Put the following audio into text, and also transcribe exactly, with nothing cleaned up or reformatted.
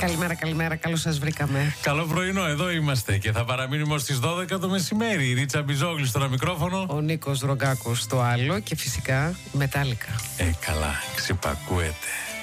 Καλημέρα, καλημέρα, καλώς σας βρήκαμε. Καλό πρωινό, εδώ είμαστε και θα παραμείνουμε ως τις δώδεκα το μεσημέρι. Η Ρίτσα Μπιζόγλη στο μικρόφωνο. Ο Νίκος Ρογκάκος στο άλλο και φυσικά Μετάλλικα. Ε, καλά, ξυπακούεται.